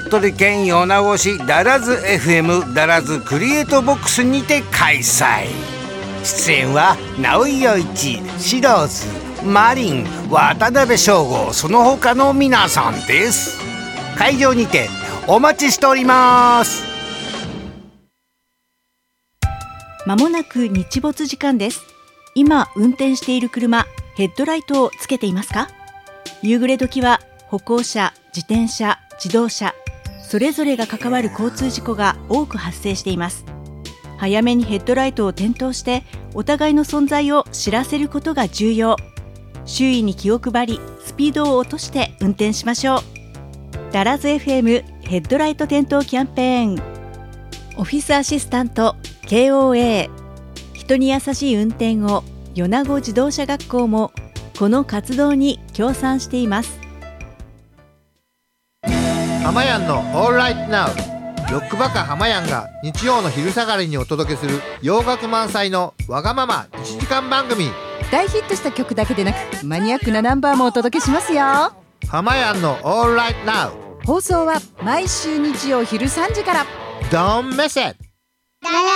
取県米子市ダラズ FM ダラズクリエイトボックスにて開催。出演は直井陽一、シローズ、マリン、渡辺翔吾、その他の皆さんです。会場にてお待ちしております。 まもなく日没時間です。今運転している車、ヘッドライトをつけていますか？夕暮れ時は歩行者、自転車、自動車、それぞれが関わる交通事故が多く発生しています。早めにヘッドライトを点灯してお互いの存在を知らせることが重要。周囲に気を配り、スピードを落として運転しましょう。ダラズ FM ヘッドライト点灯キャンペーン。オフィスアシスタント KOA、 人に優しい運転を米子自動車学校もこの活動に協賛しています。 ハマヤンのオールライトナウ、ロックバカハマヤンが日曜の昼下がりにお届けする洋楽満載のわがまま1時間番組。 大ヒットした曲だけでなくマニアックなナンバーもお届けしますよ。 ハマヤンのオールライトナウ、 放送は毎週日曜昼3時から。 Don't miss it。